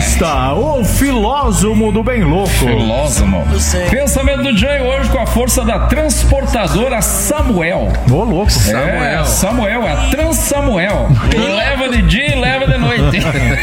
Está o filósofo do bem louco. Filósofo. Pensamento do Jay hoje com a força da transportadora Samuel. Ô, louco. Samuel, a Trans Samuel. Leva de dia e leva de noite.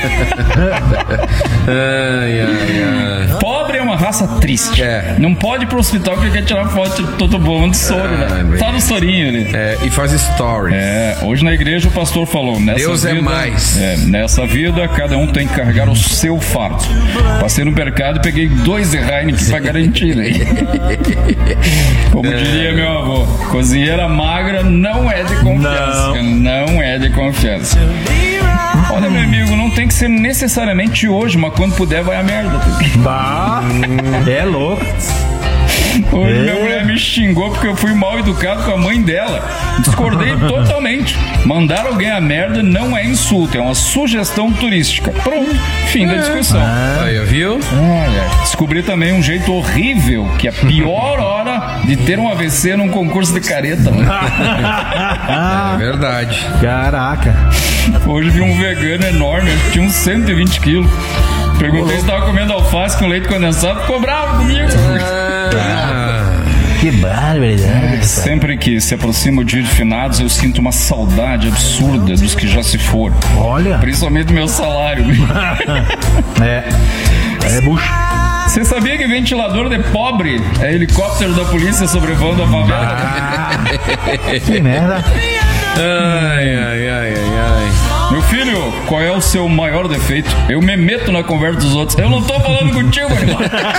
Pobre é uma raça triste. Não pode ir pro hospital porque quer tirar foto de todo mundo de soro, né? Só no sorinho ali. E faz stories. Hoje na igreja o pastor falou: Deus é mais. Nessa vida, cada um tem que carregar o seu fardo. Passei no mercado e peguei 2 Heineken pra garantir. Né? Como diria meu avô, cozinheira magra não é de confiança. Não é de confiança. Olha, meu amigo, não tem que ser necessariamente hoje, mas quando puder vai a merda. Bah, é louco. Hoje minha mulher me xingou porque eu fui mal educado com a mãe dela. Discordei totalmente. Mandar alguém a merda não é insulto, é uma sugestão turística. Pronto, fim da discussão. Aí, viu? Descobri também um jeito horrível, que é a pior hora de ter um AVC num concurso de careta. É verdade. Caraca. Hoje vi um vegano enorme, tinha uns 120 quilos. Perguntei se estava comendo alface com leite condensado, ficou bravo comigo. Que barbaridade. Sempre que se aproxima o dia de finados, eu sinto uma saudade absurda dos que já se foram. Olha. Principalmente do meu salário. É bucho. Você sabia que ventilador de pobre é helicóptero da polícia sobrevoando a favela? Que merda. Ai. Meu filho, qual é o seu maior defeito? Eu me meto na conversa dos outros. Eu não tô falando contigo, irmão.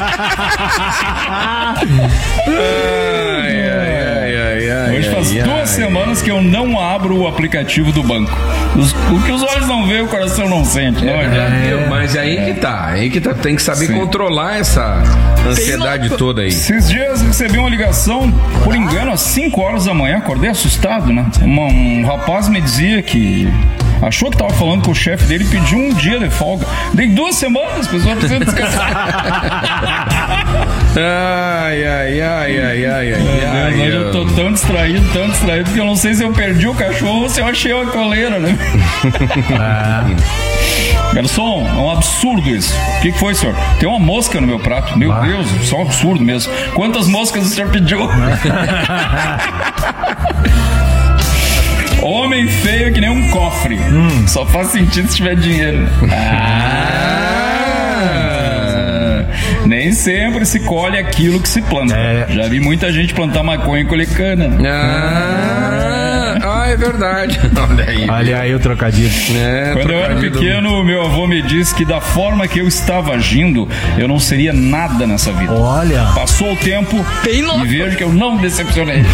Hoje faz 2 semanas que eu não abro o aplicativo do banco. O que os olhos não veem, o coração não sente. Não adianta. Mas aí que tá. Tem que saber controlar essa ansiedade toda aí. Esses dias recebi uma ligação, por engano, às 5 horas da manhã. Acordei assustado, né? Um rapaz me dizia que achou que tava falando com o chefe dele e pediu um dia de folga. Dei 2 semanas, as pessoas precisam descansar. Hoje eu tô tão distraído que eu não sei se eu perdi o cachorro ou se eu achei uma coleira, né? Garçom, é um absurdo isso. O que foi, senhor? Tem uma mosca no meu prato. Meu Deus, isso é um absurdo mesmo. Quantas moscas o senhor pediu? Homem feio que nem um cofre. Só faz sentido se tiver dinheiro. Nem sempre se colhe aquilo que se planta. Já vi muita gente plantar maconha e colher cana. É verdade. Olha aí o trocadilho. Quando eu era pequeno, meu avô me disse que da forma que eu estava agindo, eu não seria nada nessa vida. Olha. Passou o tempo e vejo que eu não decepcionei.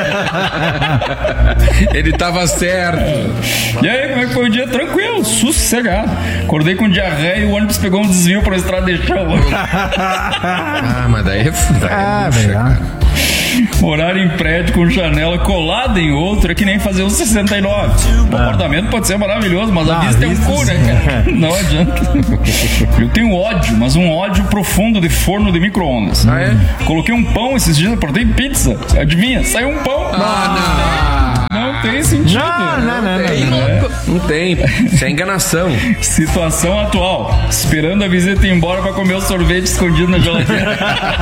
Ele tava certo. E aí, como é que foi o dia? Tranquilo, sossegado. Acordei com diarreia e o ônibus pegou um desvio pra estrada de chão. Mas daí é verdade. Morar em prédio com janela colada em outro é que nem fazer um 69. O apartamento pode ser maravilhoso, mas a vista é um cu, né, cara? Não adianta. Eu tenho ódio, mas um ódio profundo de forno de micro-ondas. Coloquei um pão esses dias, apertei pizza. Adivinha? Saiu um pão. Não tem sentido. Não tem. Isso é enganação. Situação atual. Esperando a visita ir embora pra comer o sorvete escondido na geladeira.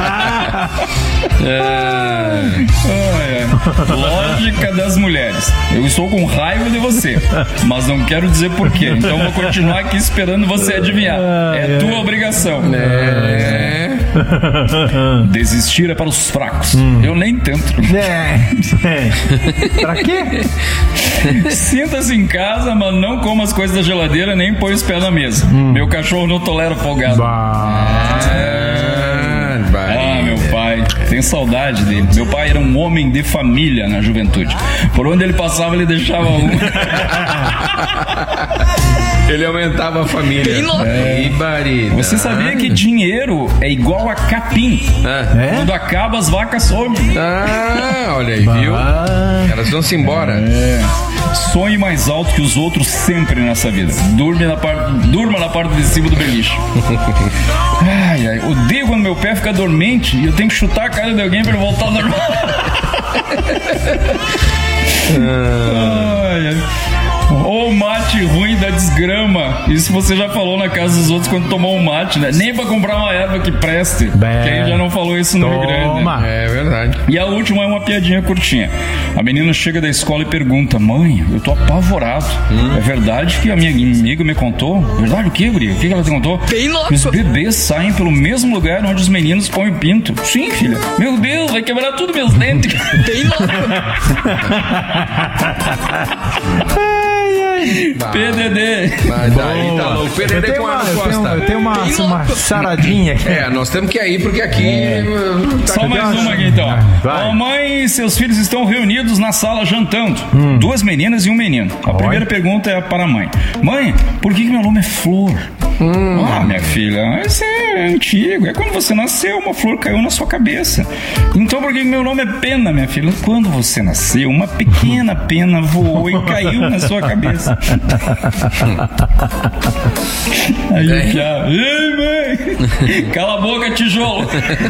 Lógica das mulheres. Eu estou com raiva de você, mas não quero dizer porquê. Então vou continuar aqui esperando você adivinhar. É tua obrigação. Desistir é para os fracos. Eu nem tento. Pra quê? Sinta-se em casa, mas não coma as coisas da geladeira, nem põe os pés na mesa. Meu cachorro não tolera folgado. Meu pai, tenho saudade dele. Meu pai era um homem de família na juventude. Por onde ele passava, ele deixava um. Ele aumentava a família. Você sabia que dinheiro é igual a capim? Quando acaba, as vacas somem. Olha aí, viu? Elas vão se embora. Sonhe mais alto que os outros sempre nessa vida. Durma na parte de cima do beliche. Odeio quando meu pé fica dormente e eu tenho que chutar a cara de alguém pra ele voltar ao normal. Ou mate ruim da desgrama. Isso você já falou na casa dos outros quando tomou um mate, né? Nem pra comprar uma erva que preste. Quem já não falou isso no Rio Grande, né? É verdade. E a última é uma piadinha curtinha. A menina chega da escola e pergunta: mãe, eu tô apavorado. É verdade que a minha amiga me contou? Verdade o quê, guria? O que ela te contou? Bem louco. Que os bebês saem pelo mesmo lugar onde os meninos comem pinto. Sim, filha. Meu Deus, vai quebrar tudo meus dentes. Bem louco. PDD. Mas daí tá louco. PDD com a resposta. Eu tenho uma charadinha aqui. Nós temos que ir porque aqui... tá Só mais uma aqui então. Vai. A mãe e seus filhos estão reunidos na sala jantando. 2 meninas e um menino. A primeira pergunta é para a mãe: mãe, por que meu nome é Flor? Ah, minha filha, isso é antigo. É quando você nasceu, uma flor caiu na sua cabeça. Então por que meu nome é Pena, minha filha? Quando você nasceu, uma pequena pena voou e caiu na sua cabeça. Aí o Piá: ei, mãe, cala a boca, tijolo.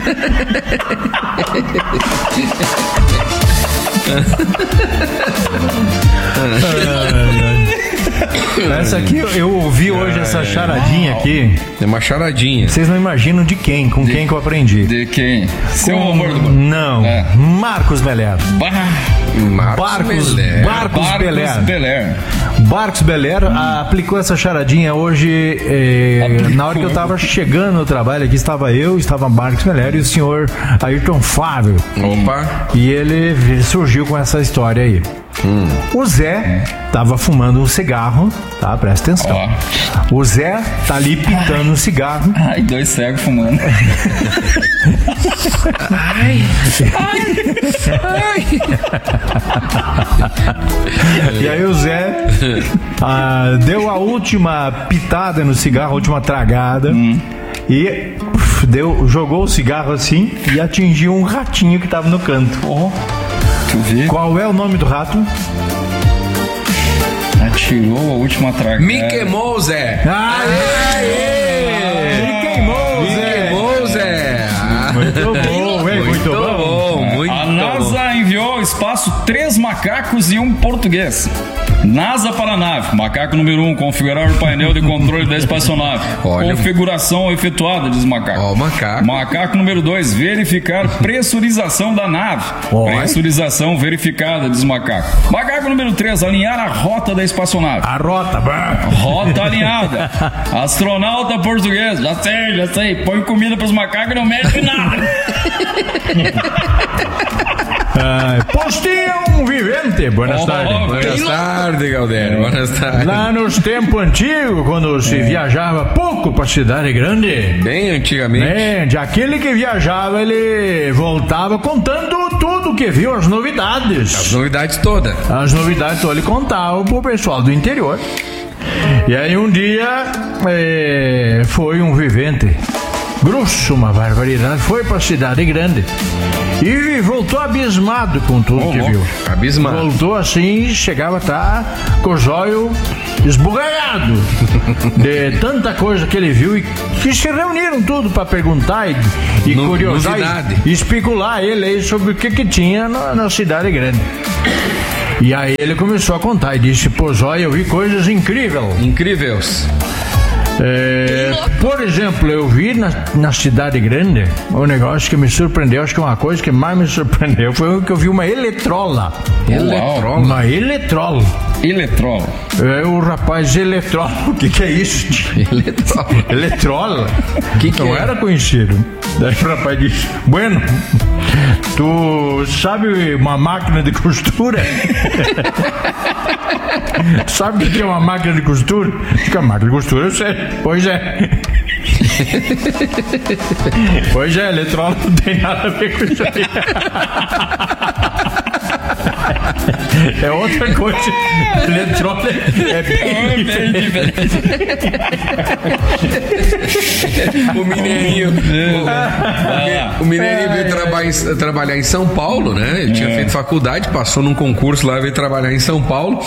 Essa aqui eu ouvi hoje, essa charadinha aqui. É uma charadinha. Vocês não imaginam de quem, com quem que eu aprendi. De quem? Seu amor do mundo. Não, Marcos Beler. Marcos Beler. Marcos Beler aplicou essa charadinha hoje, na hora que eu tava chegando no trabalho aqui, estava Marcos Beler e o senhor Ayrton Fábio. Opa. E ele surgiu com essa história aí. O Zé tava fumando um cigarro, tá? Presta atenção. O Zé tá ali pitando um cigarro. Ai, 2 cegos fumando. E aí o Zé deu a última pitada no cigarro, a última tragada. E jogou o cigarro assim e atingiu um ratinho que tava no canto. Tu vê? Qual é o nome do rato? Atirou a última tragada. Me queimou, Zé. Me queimou, Zé. Muito bom, hein? Muito bom. A NASA enviou ao espaço 3 macacos e um português. NASA para a nave. Macaco número 1, configurar o painel de controle da espaçonave. Configuração efetuada, diz o macaco. Macaco número 2, verificar pressurização da nave. Pressurização verificada, diz o macaco. Macaco número 3, alinhar a rota da espaçonave. A rota. Rota alinhada. Astronauta português. Já sei. Põe comida para os macacos e não mexe nada. Postinho vivente. Buenas tardes. Buenas tardes, Galdério. Buenas tardes. Lá nos tempos antigos, quando se viajava pouco para cidade grande, bem antigamente, aquele que viajava, ele voltava contando tudo que viu, as novidades. As novidades todas. Ele contava pro pessoal do interior. E aí um dia foi um vivente grosso, uma barbaridade, foi pra cidade grande e voltou abismado com tudo que viu. Abismado. Voltou assim, chegava a estar com os olhos esbugalhados de tanta coisa que ele viu, e que se reuniram tudo para perguntar e curiosar e especular ele aí sobre o que tinha na cidade grande. E aí ele começou a contar e disse: pô, Zóia, eu vi coisas incríveis. Por exemplo, eu vi na cidade grande um negócio que me surpreendeu. Acho que uma coisa que mais me surpreendeu foi que eu vi uma eletrola. Uma eletrola. O rapaz, eletrola. O que é isso? Eletrola? Que não era conhecido. Daí o rapaz disse: bueno, tu sabe uma máquina de costura? Sabe o que é uma máquina de costura? Que a máquina de costura eu sei. Pois é. Eletrola não tem nada a ver com isso aí. É outra coisa. Eletrola é bem diferente. O Mineirinho veio trabalhar em São Paulo, né? Ele tinha feito faculdade, passou num concurso lá, veio trabalhar em São Paulo.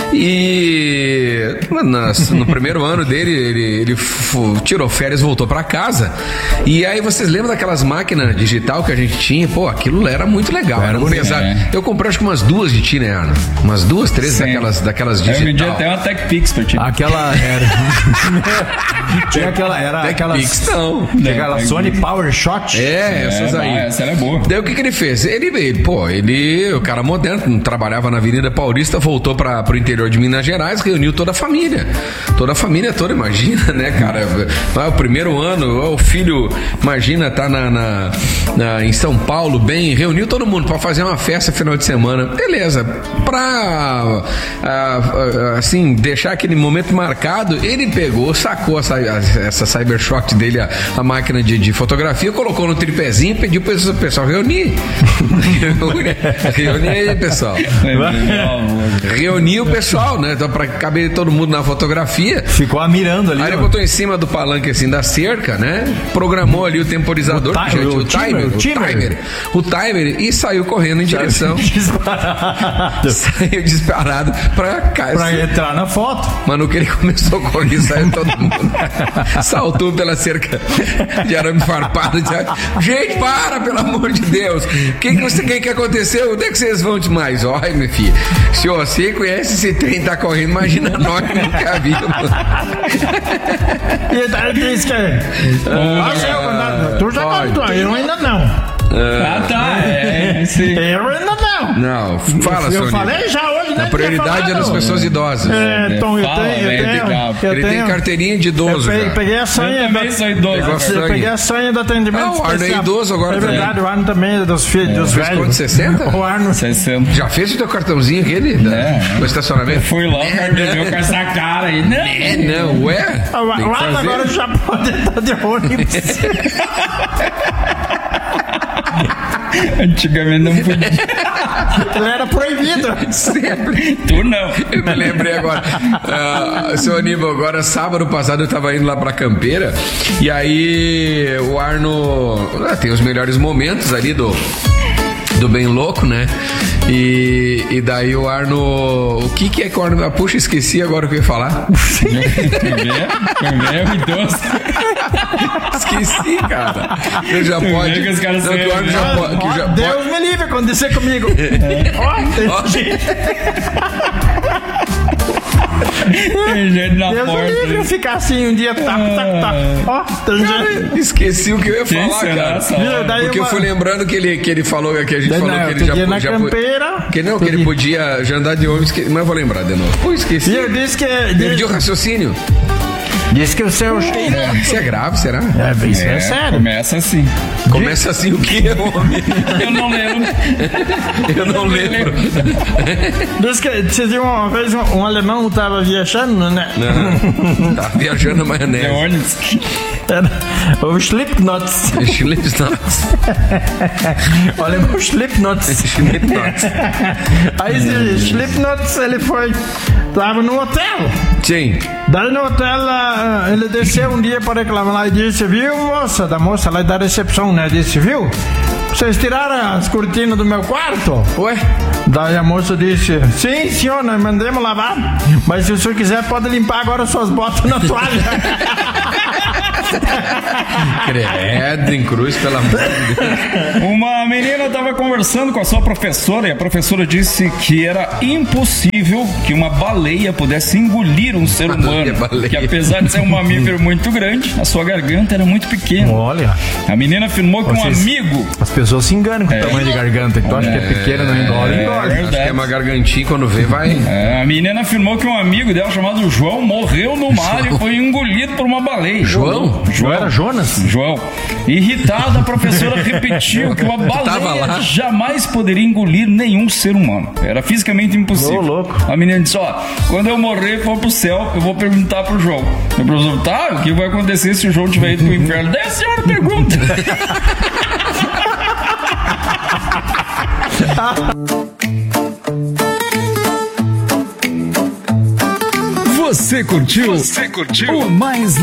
E no primeiro ano dele, ele tirou férias, voltou pra casa. E aí vocês lembram daquelas máquinas digital que a gente tinha? Pô, aquilo era muito legal. Era muito pesado. Eu comprei acho que umas 2 duas de ti, né, Arno? Umas 2, 3 daquelas digital. Eu vendi até uma TechPix pra ti. Aquela era. Tinha aquela. Pix, não. Tinha aquela Sony Power Shot. Essas aí. Essa era boa. Daí o que ele fez? Ele, o cara moderno, trabalhava na Avenida Paulista, voltou pro interior de Minas Gerais, reuniu toda a família. Toda a família toda, imagina, né, cara? O primeiro ano, o filho, imagina, tá em São Paulo, bem, reuniu todo mundo pra fazer uma festa final de semana. Beleza. Pra, assim, deixar aquele momento marcado, ele pegou, sacou essa Cybershock dele, a máquina de fotografia, colocou no tripézinho e pediu pro pessoal reunir. Reunir aí, pessoal. Reuniu o pessoal, né? Então, pra caber todo mundo na fotografia. Ficou mirando ali. Aí ele botou em cima do palanque, assim, da cerca, né? Programou ali o temporizador, o timer e saiu correndo em direção. Saiu disparado pra entrar na foto. Mas no que ele começou a correr, saiu todo mundo. Saltou pela cerca de arame farpado. Gente, para, pelo amor de Deus. O que aconteceu? Onde é que vocês vão demais? Olha, meu filho, se você conhece esse trem tá correndo, imagina nós que nunca vimos. E ele disse que tu já contou, eu ainda não. Tá. Sim. Eu ainda não. Não, fala, Eu Sônia. falei já hoje, né? A prioridade é das pessoas idosas. Então eu Ele tem carteirinha de idoso. Eu peguei a senha. Eu também sou idoso. Eu peguei a senha do atendimento especial. O Arno é idoso agora também. É verdade, o Arno também é dos filhos, dos velhos. Quanto, 60? O Arno 60. Já fez o teu cartãozinho aquele? No estacionamento? Eu fui lá, o cara me viu com essa cara aí. Não, ué? O Arno agora já pode estar de ônibus. Antigamente não podia. Ele era proibido. Sempre. Tu não. Eu me lembrei agora. Seu Aníbal, agora sábado passado eu tava indo lá pra Campeira e aí o Arno tem os melhores momentos ali do Bem Louco, né? E daí o Arno... O que é que o Arno... Puxa, esqueci agora o que eu ia falar. Eu idoso. Esqueci, cara. Eu já pode... Que os caras não, que o Arno já pode... Deus me livre acontecer comigo. Tem gente na Deus porta. me livre eu ficar assim um dia. Esqueci o que eu ia falar, cara. Porque eu fui lembrando que ele falou que a gente falou que ele já Campeira. Que ele podia já andar de ônibus, mas eu vou lembrar de novo. Pô, esqueci. E eu disse que... Perdi o raciocínio. Diz que o seu... Isso é grave, será? Isso é sério. Começa assim. Começa assim o quê, homem? Eu não lembro. Diz que você viu uma vez um alemão estava viajando, né? Não, tá viajando na maionese. É ônibus. O Slipknots. O alemão Slipknots. Aí esse Slipknots, ele tava no hotel. Sim. Daí no hotel, ele desceu um dia para reclamar lá e disse, viu, moça? Da moça lá da recepção, né? Disse, viu? Vocês tiraram as cortinas do meu quarto? Ué? Daí a moça disse, sim, senhor, nós mandamos lavar. Mas se o senhor quiser, pode limpar agora suas botas na toalha. Credo, em cruz, pelo amor de Deus. Uma menina estava conversando com a sua professora e a professora disse que era impossível que uma baleia pudesse engolir um ser humano. Que apesar de ser um mamífero muito grande, a sua garganta era muito pequena. Olha. A menina afirmou que um amigo... As pessoas se enganam com o tamanho de garganta. Que tu acha que é pequena, não engole. Acho que é uma gargantinha, quando vê, vai... A menina afirmou que um amigo dela chamado João morreu no mar e foi engolido por uma baleia. João? João era Jonas? João. Irritada, a professora repetiu que uma baleia jamais poderia engolir nenhum ser humano. Era fisicamente impossível. Louco. A menina disse, quando eu morrer e for pro céu, eu vou perguntar pro João. O professor, o que vai acontecer se o João tiver ido pro inferno? Daí a senhora pergunta. Você curtiu? O mais